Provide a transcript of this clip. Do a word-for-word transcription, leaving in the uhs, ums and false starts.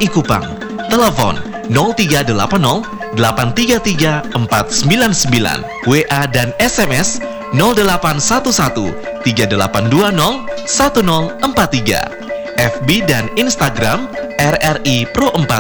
I Kupang. Telepon nol tiga delapan nol delapan tiga tiga empat sembilan sembilan. W A dan S M S nol delapan satu satu tiga delapan dua nol satu nol empat tiga. F B dan Instagram R R I Pro empat